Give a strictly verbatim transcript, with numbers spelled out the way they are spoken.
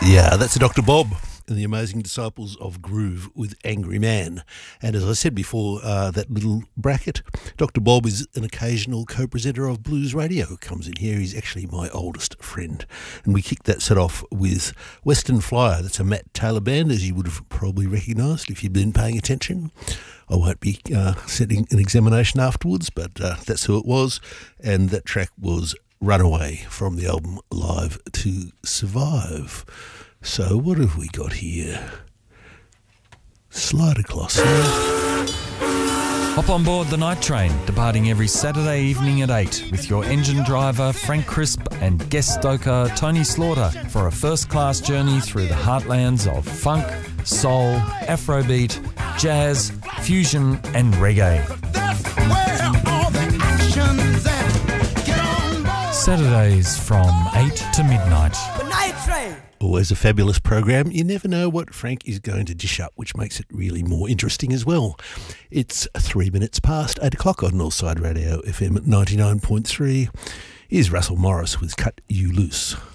Yeah, that's Doctor Bob and the Amazing Disciples of Groove with Angry Man. And as I said before, uh, that little bracket, Doctor Bob is an occasional co-presenter of Blues Radio. Comes in here, he's actually my oldest friend. And we kicked that set off with Western Flyer. That's a Matt Taylor band, as you would have probably recognised if you've been paying attention. I won't be uh, setting an examination afterwards, but uh, that's who it was. And that track was Runaway from the album Live to Survive. So what have we got here? Slide across here. Hop on board the night train, departing every Saturday evening at eight with your engine driver Frank Crisp and guest stoker Tony Slaughter for a first-class journey through the heartlands of funk, soul, afrobeat, jazz, fusion and reggae. That's where all the action's at. Saturdays from eight to midnight. The night train. Always a fabulous program. You never know what Frank is going to dish up, which makes it really more interesting as well. It's three minutes past eight o'clock on Northside Radio F M at ninety-nine point three. Here's Russell Morris with Cut You Loose.